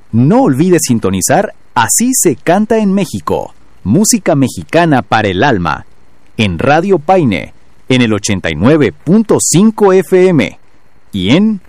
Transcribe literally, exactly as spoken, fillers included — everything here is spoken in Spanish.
No olvides sintonizar Así se canta en México, música mexicana para el alma, en Radio Paine, en el ochenta y nueve punto cinco F M y en